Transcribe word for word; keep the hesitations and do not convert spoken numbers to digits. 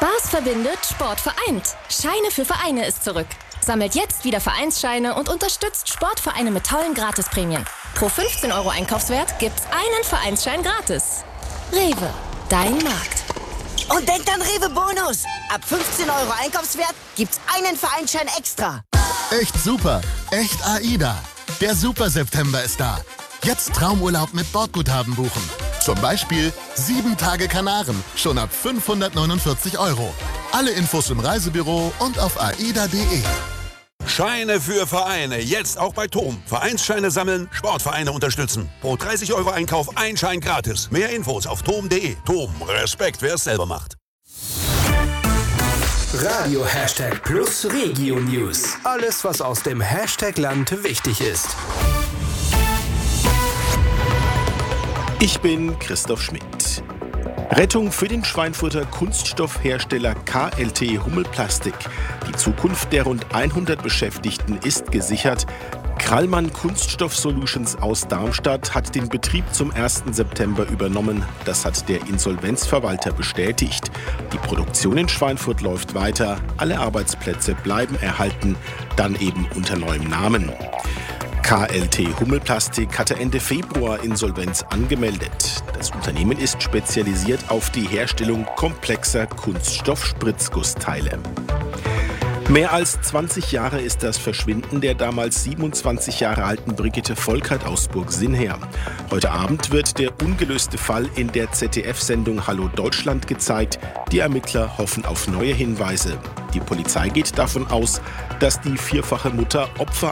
Spaß verbindet, Sport vereint. Scheine für Vereine ist zurück. Sammelt jetzt wieder Vereinsscheine und unterstützt Sportvereine mit tollen Gratisprämien. Pro fünfzehn Euro Einkaufswert gibt's einen Vereinsschein gratis. Rewe, dein Markt. Und denkt an Rewe Bonus. Ab fünfzehn Euro Einkaufswert gibt's einen Vereinsschein extra. Echt super. Echt AIDA. Der Super September ist da. Jetzt Traumurlaub mit Bordguthaben buchen. Zum Beispiel sieben Tage Kanaren, schon ab fünfhundertneunundvierzig Euro. Alle Infos im Reisebüro und auf aida punkt de. Scheine für Vereine, jetzt auch bei T O M. Vereinsscheine sammeln, Sportvereine unterstützen. Pro dreißig Euro Einkauf ein Schein gratis. Mehr Infos auf tom punkt de. T O M, Respekt, wer es selber macht. Radio Hashtag Plus Regio News. Alles, was aus dem Hashtag-Land wichtig ist. Ich bin Christoph Schmidt. Rettung für den Schweinfurter Kunststoffhersteller K L T Hummelplastik. Die Zukunft der rund hundert Beschäftigten ist gesichert. Krallmann Kunststoff Solutions aus Darmstadt hat den Betrieb zum ersten September übernommen. Das hat der Insolvenzverwalter bestätigt. Die Produktion in Schweinfurt läuft weiter. Alle Arbeitsplätze bleiben erhalten, dann eben unter neuem Namen. K L T Hummelplastik hatte Ende Februar Insolvenz angemeldet. Das Unternehmen ist spezialisiert auf die Herstellung komplexer Kunststoff-Spritzgussteile. Mehr als zwanzig Jahre ist das Verschwinden der damals siebenundzwanzig Jahre alten Brigitte Volkert aus Burgsinn her. Heute Abend wird der ungelöste Fall in der Z D F-Sendung Hallo Deutschland gezeigt. Die Ermittler hoffen auf neue Hinweise. Die Polizei geht davon aus, dass die vierfache Mutter Opfer